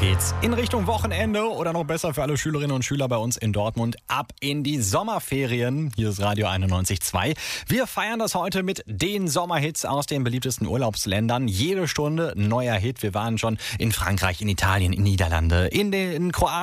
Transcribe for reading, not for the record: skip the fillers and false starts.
geht's in Richtung Wochenende oder noch besser für alle Schülerinnen und Schüler bei uns in Dortmund ab in die Sommerferien. Hier ist Radio 91.2. Wir feiern das heute mit den Sommerhits aus den beliebtesten Urlaubsländern. Jede Stunde neuer Hit. Wir waren schon in Frankreich, in Italien, in Niederlande, in Kroatien.